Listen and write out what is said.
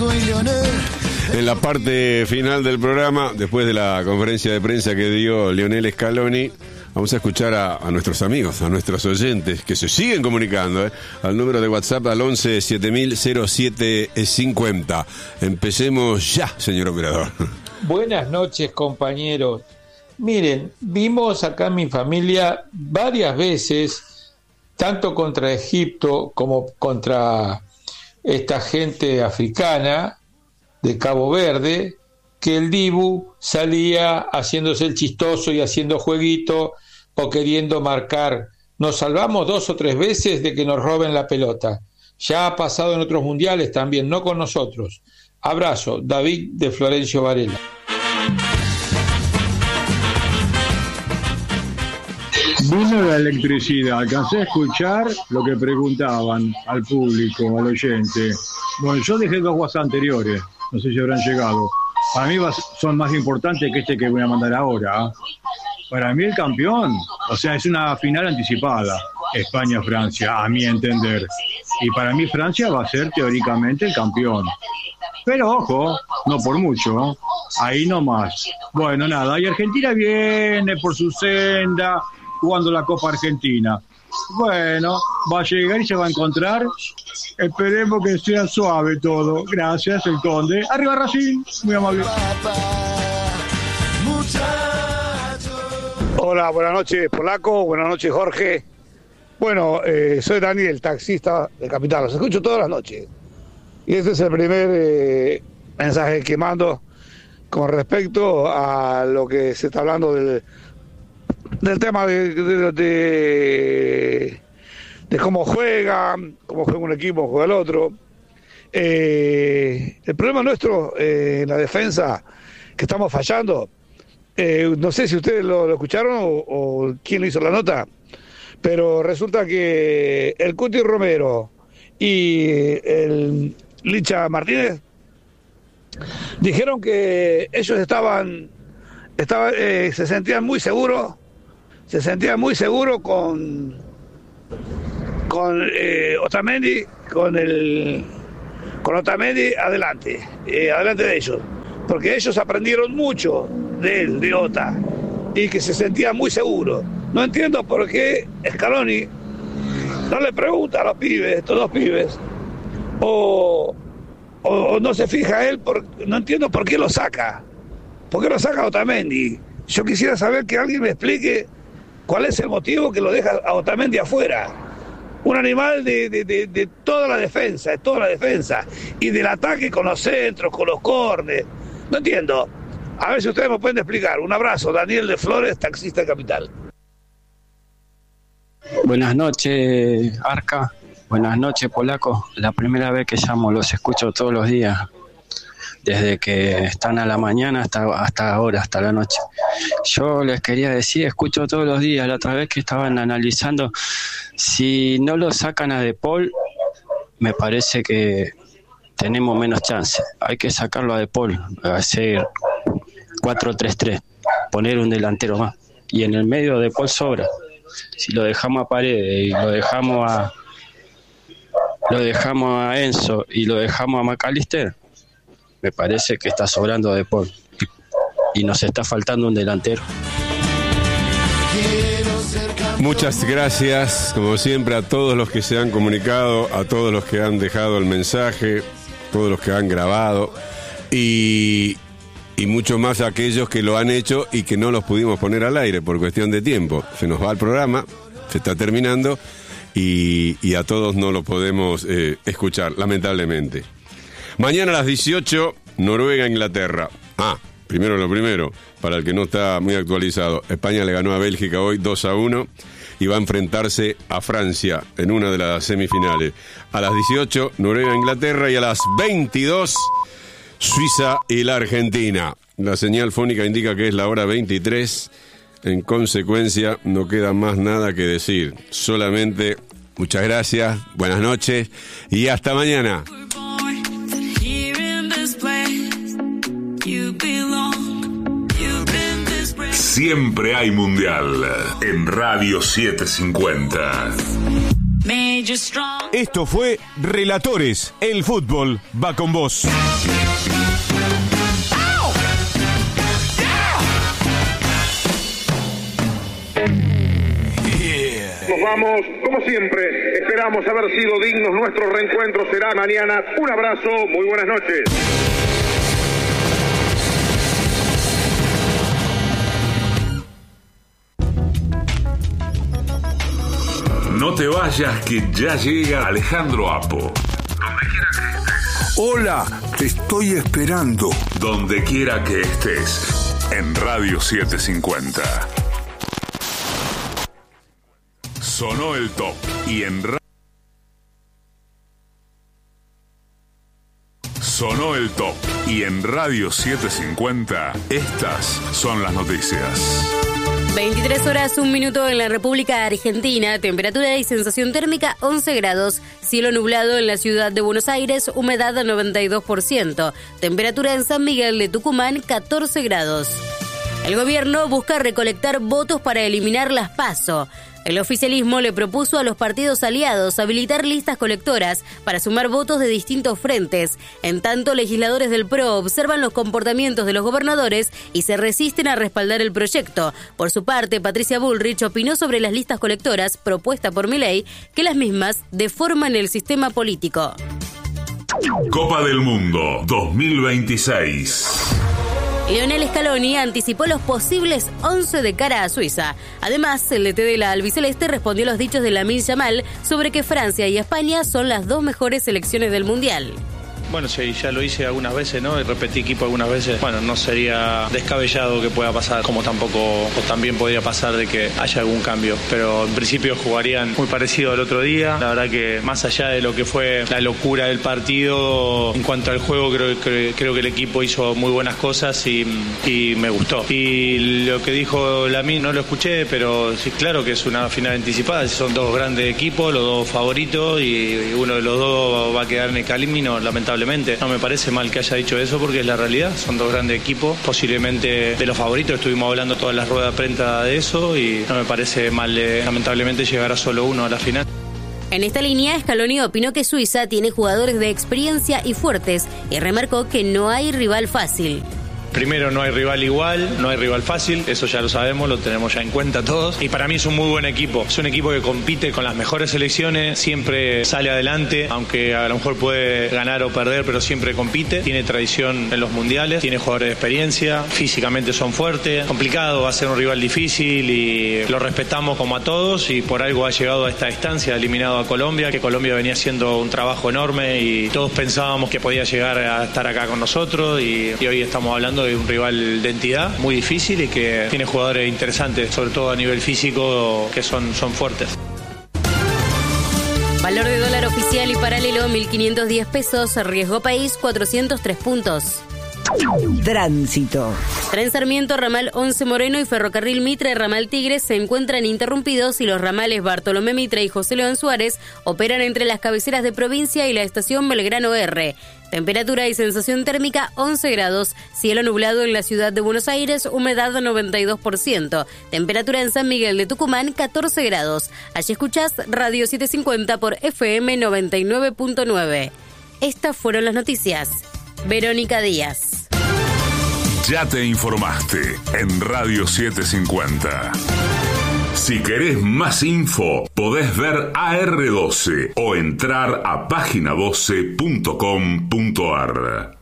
y Lionel. En la parte final del programa, después de la conferencia de prensa que dio Lionel Scaloni, vamos a escuchar a nuestros amigos, a nuestros oyentes, que se siguen comunicando, al número de WhatsApp al 11 700750. Empecemos ya, señor operador. Buenas noches, compañeros. Miren, vimos acá en mi familia varias veces, tanto contra Egipto como contra esta gente africana de Cabo Verde, que el Dibu salía haciéndose el chistoso y haciendo jueguito o queriendo marcar. Nos salvamos 2 o 3 veces de que nos roben la pelota. Ya ha pasado en otros mundiales también, no con nosotros. Abrazo, David de Florencio Varela. Vino la electricidad, alcancé a escuchar lo que preguntaban al público, al oyente. Bueno, yo dejé 2 WhatsApp anteriores, no sé si habrán llegado. Para mí son más importantes que este que voy a mandar ahora. Para mí el campeón, o sea, es una final anticipada, España-Francia, a mi entender. Y para mí Francia va a ser teóricamente el campeón. Pero ojo, no por mucho, ahí nomás. Bueno, nada, y Argentina viene por su senda, jugando la Copa Argentina. Bueno, va a llegar y se va a encontrar. Esperemos que sea suave todo. Gracias, el Conde. Arriba Racing, muy amable. Hola, buenas noches, Polaco. Buenas noches, Jorge. Bueno, soy Daniel, taxista de Capital. Los escucho todas las noches. Y este es el primer mensaje que mando con respecto a lo que se está hablando del tema de cómo juega un equipo, juega el otro. El problema nuestro en la defensa, que estamos fallando, no sé si ustedes lo escucharon o quién hizo la nota, pero resulta que el Cuti Romero y el Licha Martínez dijeron que ellos se sentían muy seguros con Otamendi, con Otamendi adelante de ellos, porque ellos aprendieron mucho de él, de Ota, y que se sentían muy seguros. No entiendo por qué Scaloni no le pregunta a los pibes, estos 2 pibes, o no se fija él, no entiendo por qué lo saca. ¿Por qué lo saca a Otamendi? Yo quisiera saber que alguien me explique cuál es el motivo que lo deja a Otamendi afuera. Un animal de toda la defensa, y del ataque con los centros, con los córneres. No entiendo. A ver si ustedes me pueden explicar. Un abrazo, Daniel de Flores, taxista de Capital. Buenas noches, Arca. Buenas noches, Polaco. La primera vez que llamo, los escucho todos los días. Desde que están a la mañana hasta ahora, hasta la noche. Yo les quería decir, escucho todos los días. La otra vez que estaban analizando, si no lo sacan a De Paul, me parece que tenemos menos chance. Hay que sacarlo a De Paul, hacer 4-3-3, poner un delantero más. Y en el medio De Paul sobra. Si lo dejamos a Paredes y lo dejamos a Enzo y lo dejamos a McAllister, me parece que está sobrando De Paul y nos está faltando un delantero. Muchas gracias, como siempre, a todos los que se han comunicado, a todos los que han dejado el mensaje, todos los que han grabado y mucho más a aquellos que lo han hecho y que no los pudimos poner al aire por cuestión de tiempo. Se nos va el programa, se está terminando y a todos no lo podemos escuchar, lamentablemente. Mañana a las 18, Noruega-Inglaterra. Primero lo primero, para el que no está muy actualizado, España le ganó a Bélgica hoy 2-1 y va a enfrentarse a Francia en una de las semifinales. A las 18, Noruega-Inglaterra, y a las 22, Suiza y la Argentina. La señal fónica indica que es la hora 23. En consecuencia, no queda más nada que decir. Solamente muchas gracias, buenas noches y hasta mañana. Siempre hay mundial en Radio 750. Esto fue Relatores. El fútbol va con vos. Nos vamos, como siempre, esperamos haber sido dignos. Nuestro reencuentro será mañana. Un abrazo, muy buenas noches. No te vayas, que ya llega Alejandro Apo. Donde quiera que estés. Hola, te estoy esperando. Donde quiera que estés. En Radio 750. Sonó el top. Y en Sonó el top. Y en Radio 750, estas son las noticias. 23 horas, 1 minuto en la República Argentina, temperatura y sensación térmica 11 grados, cielo nublado en la ciudad de Buenos Aires, humedad 92%, temperatura en San Miguel de Tucumán 14 grados. El gobierno busca recolectar votos para eliminar las PASO. El oficialismo le propuso a los partidos aliados habilitar listas colectoras para sumar votos de distintos frentes. En tanto, legisladores del PRO observan los comportamientos de los gobernadores y se resisten a respaldar el proyecto. Por su parte, Patricia Bullrich opinó sobre las listas colectoras propuestas por Milei que las mismas deforman el sistema político. Copa del Mundo 2026. Lionel Scaloni anticipó los posibles 11 de cara a Suiza. Además, el DT de la albiceleste respondió a los dichos de Lamine Yamal sobre que Francia y España son las dos mejores selecciones del Mundial. Bueno, sí, ya lo hice algunas veces, ¿no? Y repetí equipo algunas veces. Bueno, no sería descabellado que pueda pasar, como tampoco, o también podría pasar de que haya algún cambio. Pero en principio jugarían muy parecido al otro día. La verdad que más allá de lo que fue la locura del partido, en cuanto al juego, creo que el equipo hizo muy buenas cosas y me gustó. Y lo que dijo Lamine no lo escuché, pero sí, claro que es una final anticipada. Son dos grandes equipos, los dos favoritos, y uno de los dos va a quedar en el camino, lamentablemente. No me parece mal que haya dicho eso porque es la realidad. Son dos grandes equipos, posiblemente de los favoritos. Estuvimos hablando todas las ruedas de prensa de eso y no me parece mal, lamentablemente, llegar a solo uno a la final. En esta línea, Scaloni opinó que Suiza tiene jugadores de experiencia y fuertes y remarcó que no hay rival fácil. Primero, no hay rival igual, no hay rival fácil, eso ya lo sabemos, lo tenemos ya en cuenta todos. Y para mí es un muy buen equipo. Es un equipo que compite con las mejores selecciones, siempre sale adelante, aunque a lo mejor puede ganar o perder, pero siempre compite. Tiene tradición en los mundiales, tiene jugadores de experiencia, físicamente son fuertes. Complicado, va a ser un rival difícil y lo respetamos como a todos, y por algo ha llegado a esta instancia, eliminado a Colombia, que Colombia venía haciendo un trabajo enorme y todos pensábamos que podía llegar a estar acá con nosotros, y hoy estamos hablando de un rival de entidad muy difícil y que tiene jugadores interesantes, sobre todo a nivel físico, que son fuertes. Valor de dólar oficial y paralelo 1.510 pesos, riesgo país 403 puntos. Tránsito. Tren Sarmiento, ramal 11 Moreno y ferrocarril Mitre, ramal Tigre se encuentran interrumpidos y los ramales Bartolomé Mitre y José León Suárez operan entre las cabeceras de provincia y la estación Belgrano R. Temperatura y sensación térmica 11 grados, cielo nublado en la ciudad de Buenos Aires, humedad 92%. Temperatura en San Miguel de Tucumán 14 grados. Allí escuchás Radio 750 por FM 99.9. Estas fueron las noticias. Verónica Díaz. Ya te informaste en Radio 750. Si querés más info, podés ver AR12 o entrar a página12.com.ar.